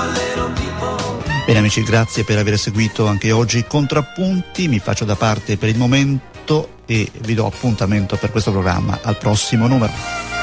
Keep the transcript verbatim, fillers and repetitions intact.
Bene amici, grazie per aver seguito anche oggi Contrappunti, mi faccio da parte per il momento e vi do appuntamento per questo programma al prossimo numero.